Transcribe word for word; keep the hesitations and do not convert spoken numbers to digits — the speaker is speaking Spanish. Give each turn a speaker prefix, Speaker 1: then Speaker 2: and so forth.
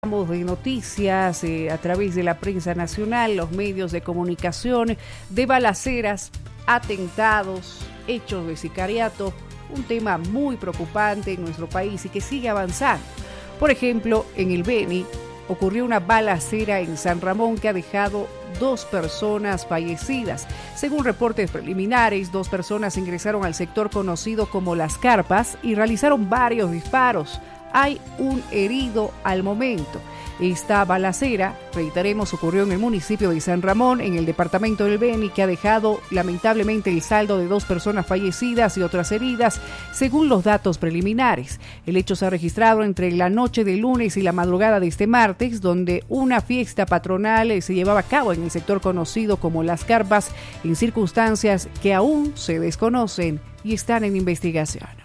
Speaker 1: De noticias eh, a través de la prensa nacional, los medios de comunicación, de balaceras, atentados, hechos de sicariato, un tema muy preocupante en nuestro país y que sigue avanzando. Por ejemplo, en el Beni ocurrió una balacera en San Ramón que ha dejado dos personas fallecidas. Según reportes preliminares, dos personas ingresaron al sector conocido como Las Carpas y realizaron varios disparos. Hay un herido al momento. Esta balacera, reiteremos, ocurrió en el municipio de San Ramón, en el departamento del Beni, que ha dejado lamentablemente el saldo de dos personas fallecidas y otras heridas, según los datos preliminares. El hecho se ha registrado entre la noche del lunes y la madrugada de este martes, donde una fiesta patronal se llevaba a cabo en el sector conocido como Las Carpas, en circunstancias que aún se desconocen y están en investigación.